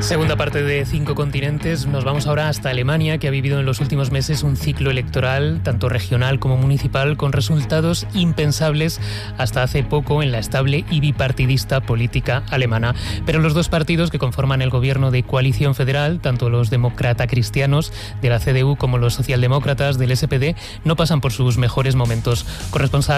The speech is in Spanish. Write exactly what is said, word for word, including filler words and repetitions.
Segunda parte de Cinco Continentes. Nos vamos ahora hasta Alemania, que ha vivido en los últimos meses un ciclo electoral, tanto regional como municipal, con resultados impensables hasta hace poco en la estable y bipartidista política alemana. Pero los dos partidos que conforman el gobierno de coalición federal, tanto los demócrata cristianos de la C D U como los socialdemócratas del S P D, no pasan por sus mejores momentos. Corresponsal